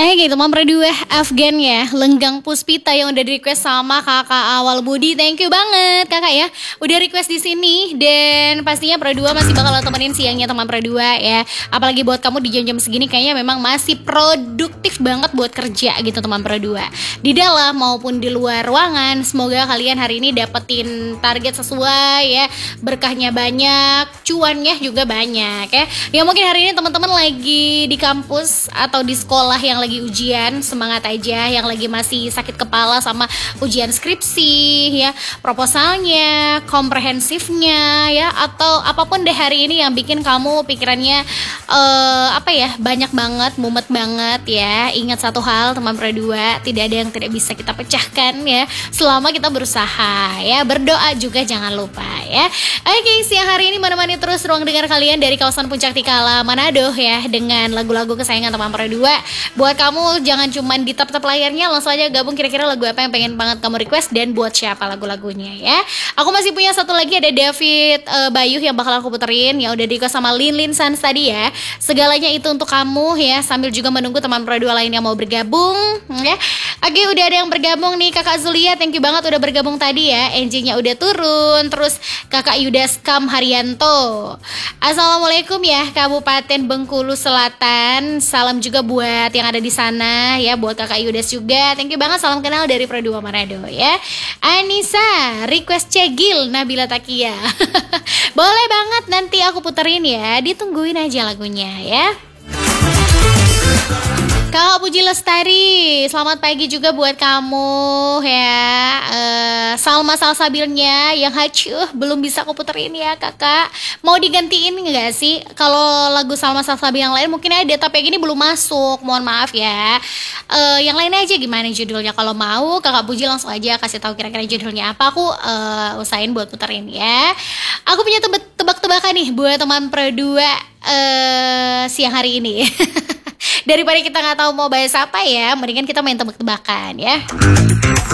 Gitu Mam Redua Afgan ya, Lenggang Puspita yang udah di request sama kakak Awal Budi. Thank you banget kakak ya, udah request di sini. Dan pastinya Redua masih bakal temenin siangnya teman Redua ya. Apalagi buat kamu di jam-jam segini kayaknya memang masih produktif banget buat kerja gitu teman Redua. Di dalam maupun di luar ruangan, semoga kalian hari ini dapetin target sesuai ya. Berkahnya banyak, cuannya juga banyak ya. Ya mungkin hari ini teman-teman lagi di kampus atau di sekolah yang lagi ujian, semangat aja. Yang lagi masih sakit kepala sama ujian skripsi ya, proposalnya, komprehensifnya ya, atau apapun deh hari ini yang bikin kamu pikirannya banyak banget, mumet banget ya. Ingat satu hal teman Pro2, tidak ada yang tidak bisa kita pecahkan ya, selama kita berusaha ya. Berdoa juga jangan lupa ya. Oke, siang hari ini menemani terus ruang dengar kalian dari kawasan Puncak Tikala, Manado ya, dengan lagu-lagu kesayangan teman Pro2. Buat kamu jangan cuman di tap-tap layarnya, langsung aja gabung kira-kira lagu apa yang pengen banget kamu request dan buat siapa lagu-lagunya ya. Aku masih punya satu lagi, ada David Bayuh yang bakal aku puterin, yang udah di-request sama Lin Sans tadi ya. Segalanya itu untuk kamu ya, sambil juga menunggu teman Pro2 lain yang mau bergabung ya. Oke, udah ada yang bergabung nih. Kakak Zulia, thank you banget udah bergabung tadi ya. NJ-nya udah turun. Terus Kakak Yudas Kam Haryanto, assalamualaikum ya Kabupaten Bengkulu Selatan. Salam juga buat yang ada di sana ya, buat Kakak Yudas juga. Thank you banget, salam kenal dari Pro2 Manado ya. Anissa, request Cegil Nabila Takia. Boleh banget, nanti aku puterin ya. Ditungguin aja lagunya ya. Kak Puji Lestari, selamat pagi juga buat kamu ya. Salma Salsabilnya yang hacuh belum bisa aku puterin ya kakak. Mau digantiin nggak sih? Kalau lagu Salma Salsabil yang lain mungkin ada, tapi yang ini belum masuk. Mohon maaf ya. Yang lain aja gimana judulnya? Kalau mau kakak Puji langsung aja kasih tahu kira-kira judulnya apa. Aku usahain buat puterin ya. Aku punya tebak-tebakan nih buat teman Pro2 siang hari ini. Daripada kita nggak tahu mau bahas apa ya, mendingan kita main tebak-tebakan ya.